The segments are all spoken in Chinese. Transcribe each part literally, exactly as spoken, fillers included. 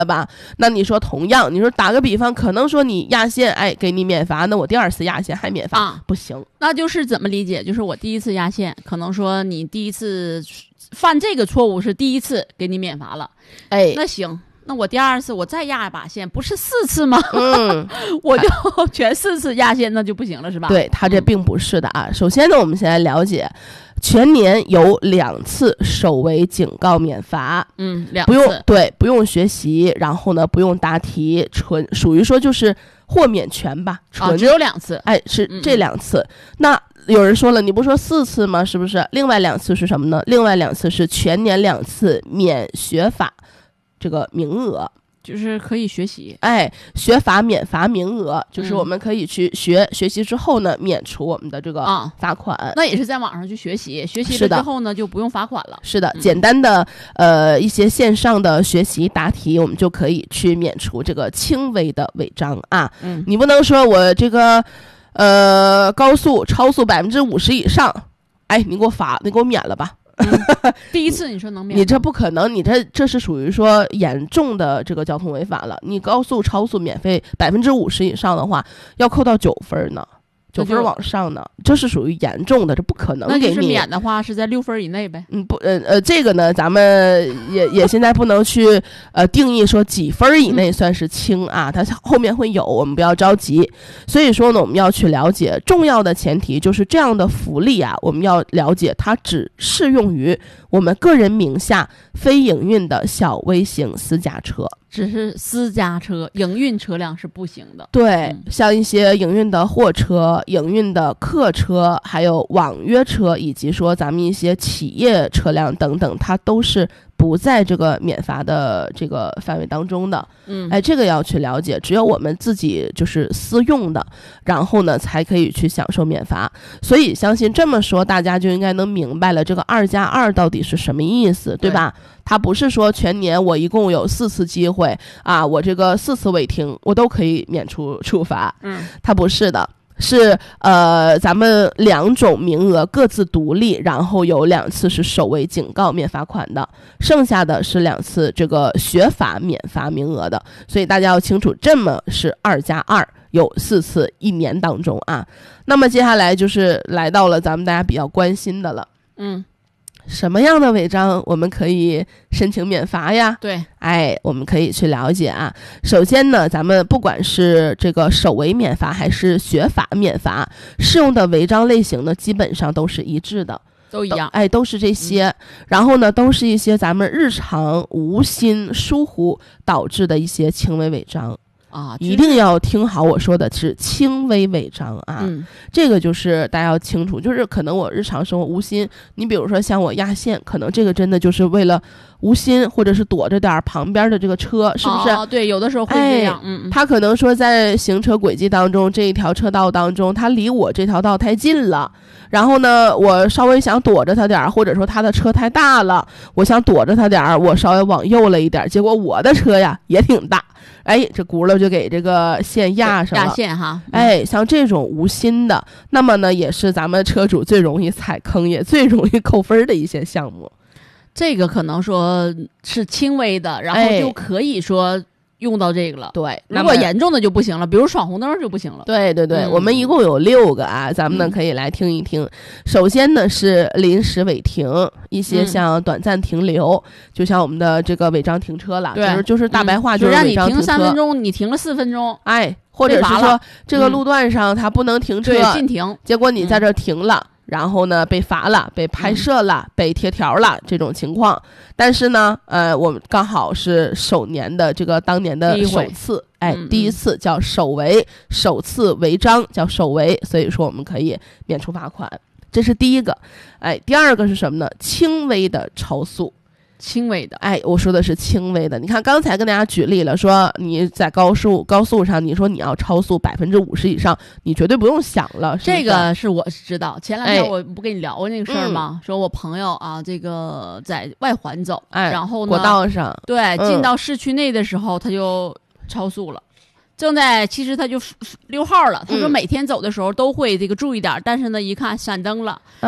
了吧？那你说同样，你说打个比方，可能说你压线，哎，给你免罚，那我第二次压线还免罚， 啊， 不行。 那就是怎么理解？就是我第一次压线，可能说你第一次犯这个错误是第一次给你免罚了， 哎， 那行。那我第二次我再压一把线，不是四次吗？ 嗯， 我就全四次压线，那就不行了，是吧？ 对，它这并不是的啊。嗯、首先呢，我们先来了解，全年有两次首违警告免罚， 嗯，两次不用对，不用学习，然后呢，不用答题，纯属于说就是豁免权吧，纯、 啊、只有两次， 哎，是这两次。嗯、那有人说了，你不说四次吗？是不是？另外两次是什么呢？另外两次是全年两次免学法。这个名额就是可以学习， 哎，学法免罚名额就是我们可以去学、嗯、学习之后呢，免除我们的这个罚款、 啊。那也是在网上去学习，学习了之后呢，就不用罚款了。 是的，嗯、简单的呃一些线上的学习答题，我们就可以去免除这个轻微的违章啊。 嗯， 你不能说我这个呃高速超速百分之五十以上，哎，你给我罚，你给我免了吧。 嗯、第一次你说能免？ 你这不可能，你这这是属于说严重的这个交通违法了。你高速超速免费百分之五十以上的话，要扣到九分呢，九分往上呢，这是属于严重的，这不可能给你。 那就是免的话是在六分以内呗。 嗯，不，呃呃，这个呢，咱们也也现在不能去呃定义说几分以内算是轻啊，它后面会有，我们不要着急。所以说呢，我们要去了解重要的前提就是这样的福利啊，我们要了解它只适用于我们个人名下非营运的小微型私家车。 只是私家车，营运车辆是不行的。 对、 嗯， 像一些营运的货车、营运的客车，还有网约车，以及说咱们一些企业车辆等等，它都是不在这个免罚的这个范围当中的。 嗯， 哎，这个要去了解，只有我们自己就是私用的，然后呢才可以去享受免罚。所以相信这么说，大家就应该能明白了这个二加二到底是什么意思，对吧？对，它不是说全年我一共有四次机会啊，我这个四次违停我都可以免除处罚。 嗯， 它不是的。是呃，咱们两种名额各自独立，然后有两次是首违警告免罚款的，剩下的是两次这个学法免罚名额的，所以大家要清楚，这么是二加二，有四次一年当中啊。那么接下来就是来到了咱们大家比较关心的了， 嗯。 什么样的违章我们可以申请免罚呀？ 对， 哎，我们可以去了解啊。首先呢，咱们不管是这个首违免罚还是学法免罚，适用的违章类型呢，基本上都是一致的， 都一样。 哎，都是这些、嗯。然后呢，都是一些咱们日常无心疏忽导致的一些轻微违章。 啊， 一定要听好我说的是轻微违章啊、 嗯， 这个就是大家要清楚，就是可能我日常生活无心，你比如说像我压线，可能这个真的就是为了无心，或者是躲着点旁边的这个车，是不是？ 哦，对，有的时候会这样， 哎、 嗯， 他可能说在行车轨迹当中这一条车道当中，他离我这条道太近了，然后呢，我稍微想躲着他点，或者说他的车太大了，我想躲着他点，我稍微往右了一点，结果我的车呀也挺大。哎，这轱辘就给这个线压上了， 压线哈、 嗯。哎，像这种无心的，那么呢，也是咱们车主最容易踩坑，也最容易扣分的一些项目。 这个可能说是轻微的，然后就可以说用到这个了。 哎、对， 如果严重的就不行了，比如闯红灯就不行了。 对对对、 嗯， 我们一共有六个啊，咱们呢可以来听一听。嗯、首先呢是临时违停，一些像短暂停留，嗯、就像我们的这个违章停车了， 对， 就是就是大白话就是违章停车， 嗯、就让你停三分钟，你停了四分钟， 哎，或者是说这个路段上它不能停车， 嗯、对，禁停， 结果你在这停了。嗯然后呢，被罚了，被拍摄了，嗯、被贴条了，这种情况。但是呢，呃，我们刚好是首年的这个当年的首次，哎， 嗯、 第一次叫首违，首次违章叫首违，所以说我们可以免除罚款，这是第一个。哎，第二个是什么呢？轻微的超速。 轻微的， 哎，我说的是轻微的。你看刚才跟大家举例了，说你在高速高速上，你说你要超速百分之五十以上，你绝对不用想了。是是这个是我知道，前两天哎我不跟你聊过那个事儿吗、嗯？说我朋友啊，这个在外环走， 哎， 然后呢， 国道上， 对， 嗯、 进到市区内的时候，他就超速了。正在，其实他就溜号了。他说每天走的时候都会这个注意点，嗯、但是呢，一看闪灯了， 嗯。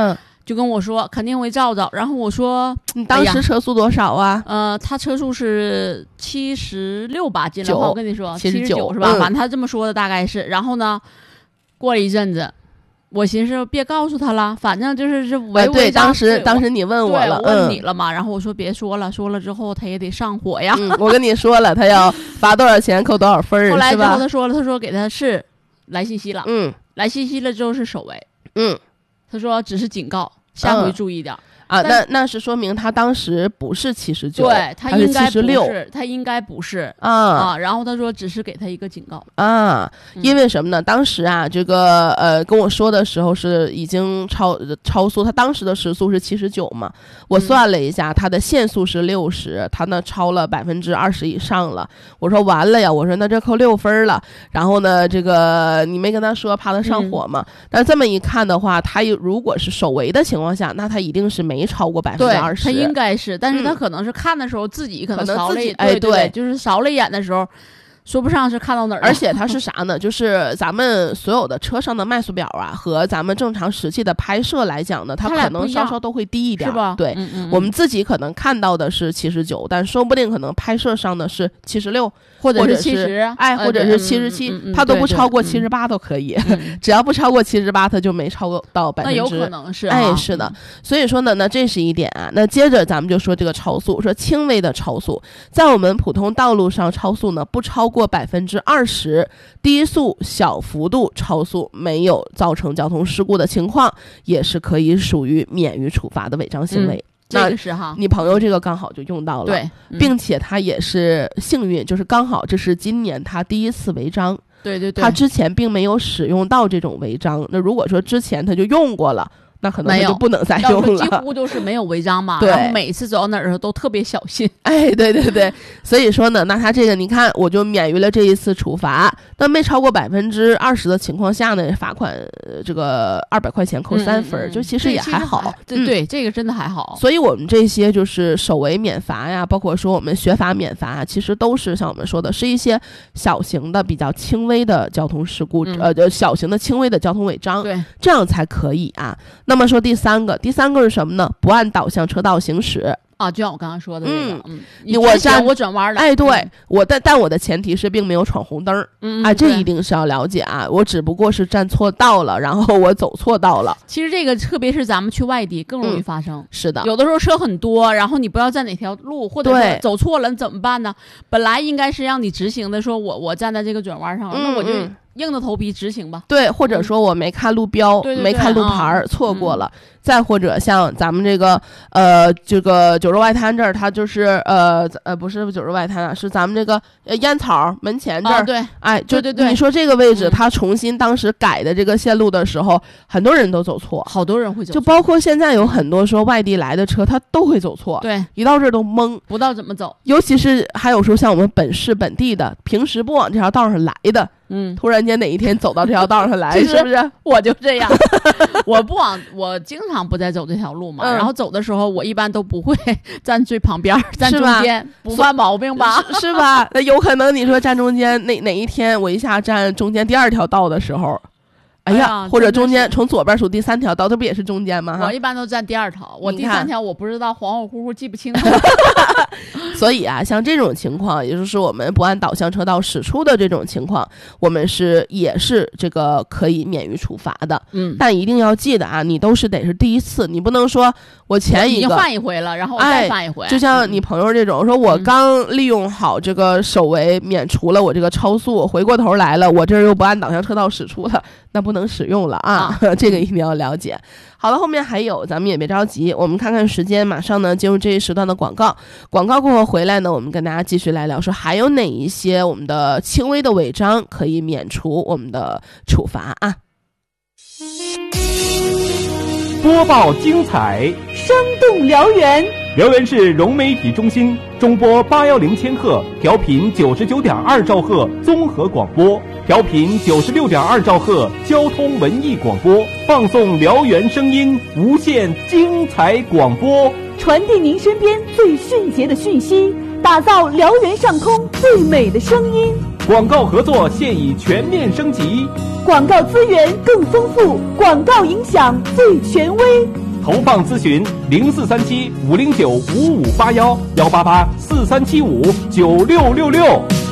就跟我说肯定会照照。然后我说你当时车速多少啊？ 哎、呃，他车速是七十六吧，进来话我跟你说七十九是吧、 嗯？ 反正他这么说的大概是。然后呢，过了一阵子。我寻思别告诉他了，反正就是是违违章、 啊。对，当时当时你问我了， 我问你了嘛、嗯，然后我说别说了，说了之后他也得上火呀。 嗯、我跟你说了，他要罚多少钱，扣多少分， 后来之后他说了，他说给他是来信息了， 嗯， 来信息了之后是首违， 嗯， 他说只是警告，下回注意点。嗯啊，那那是说明他当时不是七十九， 对他应该不是， 他应该不是啊啊。然后他说只是给他一个警告啊，因为什么呢？嗯、当时啊，这个呃跟我说的时候是已经超超速，他当时的时速是七十九嘛，我算了一下，嗯、他的限速是六十，他呢超了百分之二十以上了。我说完了呀，我说那这扣六分了。然后呢，这个你没跟他说，怕他上火嘛？嗯、但是这么一看的话，他如果是首违的情况下，那他一定是没超过百分之二十， 他应该是，但是他可能是看的时候、嗯、自己可能扫了一眼， 哎， 对 对, 对，就是扫了一眼的时候，说不上是看到哪儿。 而且他是啥呢？就是咱们所有的车上的迈速表啊，和咱们正常实际的拍摄来讲呢，它可能稍稍都会低一点， 是吧？ 对、 嗯嗯嗯， 我们自己可能看到的是七十九，但说不定可能拍摄上的是七十六。 或者是七十， 哎，或者是七十七，它都不超过七十八都可以， 嗯、 只要不超过七十八，它就没超过到百分之。 那有可能是、啊， 哎，是的。 嗯、 所以说呢，那这是一点啊。那接着咱们就说这个超速，说轻微的超速，在我们普通道路上超速呢，不超过百分之二十，低速小幅度超速，没有造成交通事故的情况，也是可以属于免于处罚的违章行为。 嗯这个是哈， 你朋友这个刚好就用到了， 对、 嗯，并且他也是幸运，就是刚好这是今年他第一次违章， 对对对， 他之前并没有使用到这种违章。那如果说之前他就用过了，那可能他就不能再用了， 几乎都是没有违章嘛。 对， 然后每次走到哪儿都特别小心。 哎，对对对，所以说呢，那他这个你看，我就免于了这一次处罚。那没超过百分之二十的情况下呢，罚款、呃、这个二百块钱扣三分、 嗯嗯， 就其实也还好。 对、嗯、对，这个真的还好。 所以我们这些就是首违免罚呀，包括说我们学法免罚，其实都是像我们说的，是一些小型的、比较轻微的交通事故，嗯、呃，小型的轻微的交通违章， 对， 这样才可以啊。那么说第三个。第三个是什么呢？不按导向车道行驶啊，就像我刚刚说的这个，嗯， 嗯你我站我转弯了， 哎，对、 嗯、 我但但我的前提是并没有闯红灯， 嗯， 哎，这一定是要了解啊，我只不过是站错道了，然后我走错道了。 其实这个特别是咱们去外地更容易发生， 嗯、是的， 有的时候车很多，然后你不知道站哪条路，或者说走错了，你怎么办呢？本来应该是让你直行的，说我我站在这个转弯上， 嗯、 那我就硬着头皮执行吧。 对，或者说我没看路标， 嗯、 没看路牌、 嗯、 错过了。再或者像咱们这个呃这个九州外滩这儿，它就是呃呃不是九州外滩啊，是咱们这个呃烟草门前这儿、 啊，对， 哎，就对对对， 你说这个位置， 嗯、 它重新当时改的这个线路的时候，很多人都走错， 好多人会走错， 就包括现在有很多说外地来的车，它都会走错， 对， 一到这儿都懵， 不知道怎么走。 尤其是还有时候像我们本市本地的，平时不往这条道上来的。 嗯， 突然间哪一天走到这条道上来，是不是？ 我就这样，我不往，我经常不再走这条路嘛。 嗯、 然后走的时候，我一般都不会站最旁边，站中间，不犯毛病吧？ 是, 是吧？那有可能你说站中间，哪哪一天我一下站中间第二条道的时候。哎呀， 哎呀或者中间从左边数第三条道，这不也是中间吗？ 我一般都站第二条，我第三条我不知道，恍恍惚惚记不清。 所以啊，像这种情况，也就是我们不按导向车道驶出的这种情况，我们是也是这个可以免于处罚的。 嗯， 但一定要记得啊，你都是得是第一次，你不能说我前一个已经犯一回了，然后我再犯一回。 哎、就像你朋友这种，嗯、说我刚利用好这个首违免除了我这个超速，回过头来了，我这儿又不按导向车道驶出了。那不能使用了啊，啊这个一定要了解。好了，后面还有，咱们也别着急，我们看看时间，马上呢进入这一时段的广告。广告过后回来呢，我们跟大家继续来聊，说还有哪一些我们的轻微的违章可以免除我们的处罚啊。 播报精彩， 生动辽源。 辽源市融媒体中心中波八幺零千赫，调频九十九点二兆赫综合广播，调频九十六点二兆赫交通文艺广播，放送辽源声音，无限精彩广播， 传递您身边最迅捷的讯息，打造辽源上空最美的声音。 广告合作现已全面升级， 广告资源更丰富，广告影响最权威。 投放咨询零四三七五零九五五八幺幺八八四三七五九六六六。